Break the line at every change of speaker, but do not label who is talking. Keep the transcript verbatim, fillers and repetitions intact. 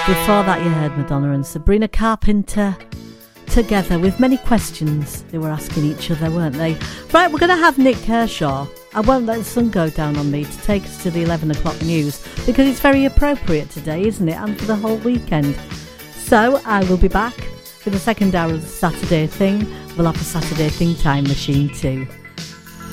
Before that you heard Madonna and Sabrina Carpenter together with many questions they were asking each other, weren't they? Right, we're going to have Nick Kershaw. I won't let the sun go down on me to take us to the eleven o'clock news because it's very appropriate today, isn't it? And for the whole weekend. So I will be back for the second hour of the Saturday Thing. We'll have a Saturday Thing Time machine too.